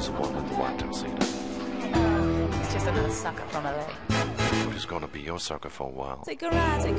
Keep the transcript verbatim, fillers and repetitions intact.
Who's the one with the white tuxedo? It's just another sucker from L A. Well, he's gonna be your sucker for a while. Take a ride, take